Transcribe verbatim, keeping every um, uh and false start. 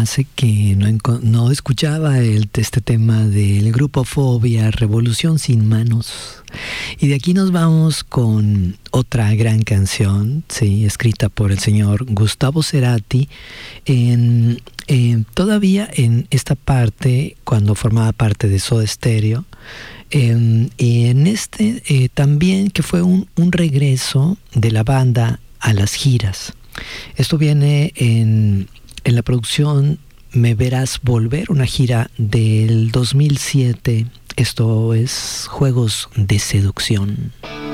hace que no, enco- no escuchaba el, este tema del grupo Fobia, Revolución sin manos. Y de aquí nos vamos con otra gran canción, sí, escrita por el señor Gustavo Cerati, en, en, todavía en esta parte, cuando formaba parte de Soda Stereo. Eh, y en este eh, también que fue un, un regreso de la banda a las giras. Esto viene en, en la producción Me Verás Volver, una gira del dos mil siete. Esto es Juegos de Seducción.